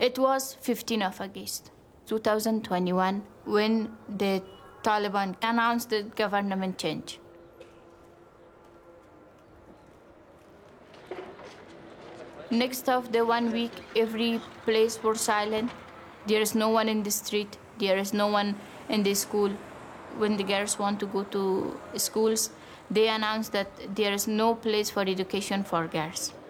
It was 15th of August 2021 when the Taliban announced the government change. Next of the 1 week, every place was silent. There is no one in the street. There is no one in the school. When the girls want to go to schools, they announced that there is no place for education for girls.